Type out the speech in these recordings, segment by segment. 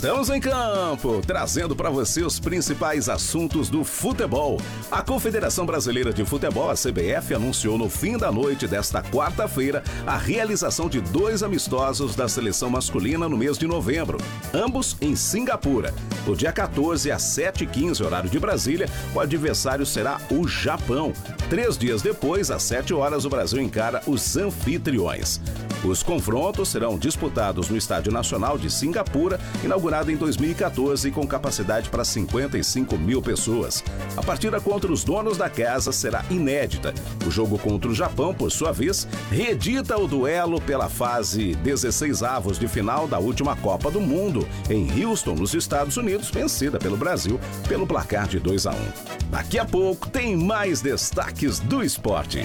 Estamos em campo, trazendo para você os principais assuntos do futebol. A Confederação Brasileira de Futebol, a CBF, anunciou no fim da noite desta quarta-feira a realização de 2 amistosos da seleção masculina no mês de novembro, ambos em Singapura. No dia 14, às 7h15, horário de Brasília, o adversário será o Japão. 3 dias depois, às 7 horas, o Brasil encara os anfitriões. Os confrontos serão disputados no Estádio Nacional de Singapura, inaugurado em 2014 com capacidade para 55 mil pessoas. A partida contra os donos da casa será inédita. O jogo contra o Japão, por sua vez, reedita o duelo pela fase 16avos de final da última Copa do Mundo, em Houston, nos Estados Unidos, vencida pelo Brasil pelo placar de 2-1. Daqui a pouco tem mais destaques do esporte.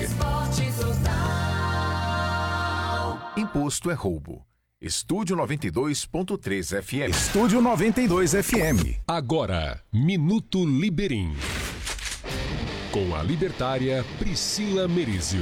Imposto é roubo. Estúdio 92.3 FM. Estúdio 92 FM. Agora, Minuto Liberim. Com a libertária Priscila Merizio.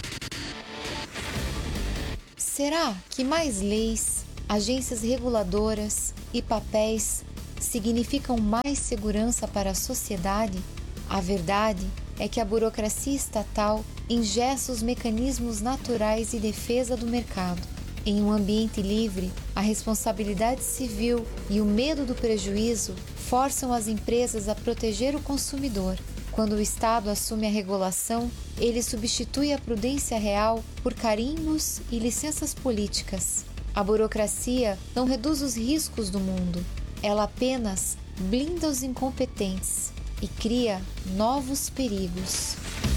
Será que mais leis, agências reguladoras e papéis significam mais segurança para a sociedade? A verdade é que a burocracia estatal engessa os mecanismos naturais de defesa do mercado. Em um ambiente livre, a responsabilidade civil e o medo do prejuízo forçam as empresas a proteger o consumidor. Quando o Estado assume a regulação, ele substitui a prudência real por carimbos e licenças políticas. A burocracia não reduz os riscos do mundo, ela apenas blinda os incompetentes e cria novos perigos.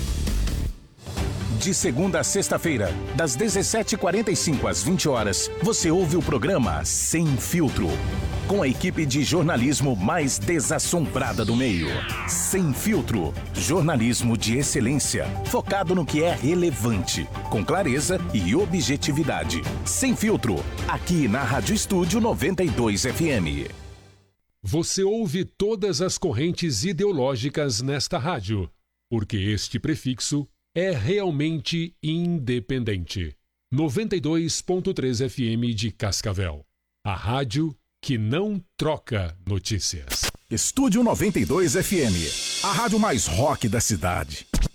De segunda a sexta-feira, das 17h45 às 20 horas, você ouve o programa Sem Filtro, com a equipe de jornalismo mais desassombrada do meio. Sem Filtro, jornalismo de excelência, focado no que é relevante, com clareza e objetividade. Sem Filtro, aqui na Rádio Estúdio 92 FM. Você ouve todas as correntes ideológicas nesta rádio, porque este prefixo é realmente independente. 92.3 FM de Cascavel. A rádio que não troca notícias. Estúdio 92 FM. A rádio mais rock da cidade.